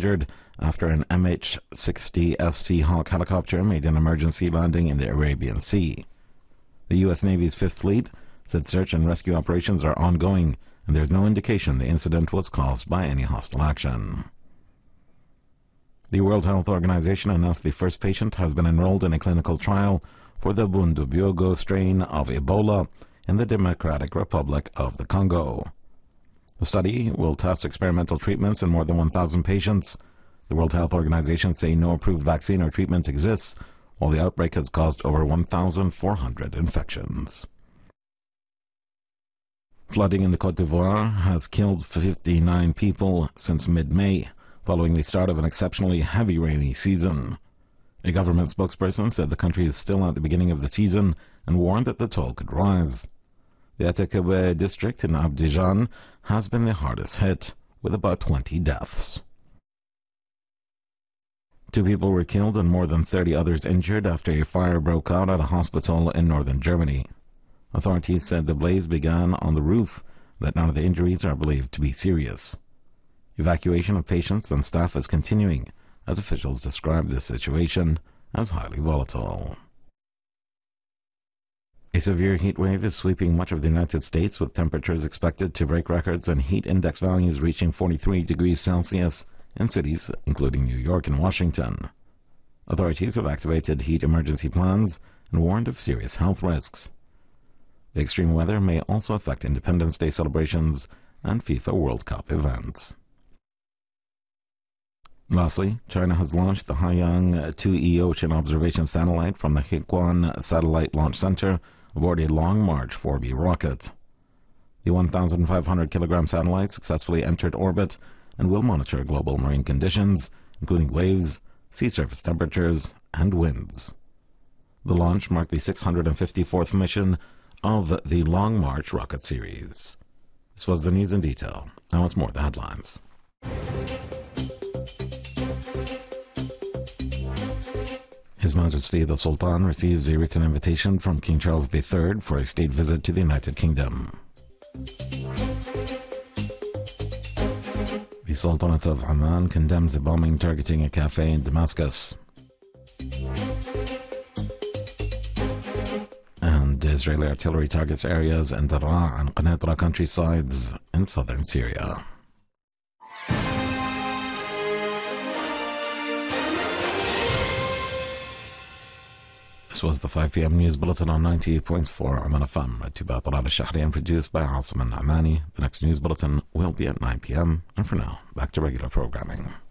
injured after an MH-60 Hawk helicopter made an emergency landing in the Arabian Sea. The U.S. Navy's Fifth Fleet said search and rescue operations are ongoing, and there's no indication the incident was caused by any hostile action. The World Health Organization announced the first patient has been enrolled in a clinical trial for the Bundibugyo strain of Ebola in the Democratic Republic of the Congo. The study will test experimental treatments in more than 1,000 patients. The World Health Organization say no approved vaccine or treatment exists, while the outbreak has caused over 1,400 infections. Flooding in the Côte d'Ivoire has killed 59 people since mid-May, following the start of an exceptionally heavy rainy season. A government spokesperson said the country is still at the beginning of the season and warned that the toll could rise. The Atakebe district in Abidjan has been the hardest hit, with about 20 deaths. 2 people were killed and more than 30 others injured after a fire broke out at a hospital in northern Germany. Authorities said the blaze began on the roof, that none of the injuries are believed to be serious. Evacuation of patients and staff is continuing, as officials describe the situation as highly volatile. A severe heat wave is sweeping much of the United States, with temperatures expected to break records and heat index values reaching 43 degrees Celsius in cities including New York and Washington. Authorities have activated heat emergency plans and warned of serious health risks. The extreme weather may also affect Independence Day celebrations and FIFA World Cup events. Lastly, China has launched the Haiyang 2E Ocean Observation Satellite from the Hequan Satellite Launch Center aboard a Long March 4B rocket. The 1,500-kilogram satellite successfully entered orbit and will monitor global marine conditions, including waves, sea surface temperatures, and winds. The launch marked the 654th mission of the Long March rocket series. This was the news in detail. Now it's more the headlines. His Majesty the Sultan receives a written invitation from King Charles III for a state visit to the United Kingdom. The Sultanate of Oman condemns the bombing targeting a cafe in Damascus. And Israeli artillery targets areas in Daraa and Qanitra countrysides in southern Syria. This was the 5 p.m. News Bulletin on 98.4 Oman FM, read to by Talal al-Shahri and produced by Asim al-Na'mani. The next News Bulletin will be at 9 p.m. And for now, back to regular programming.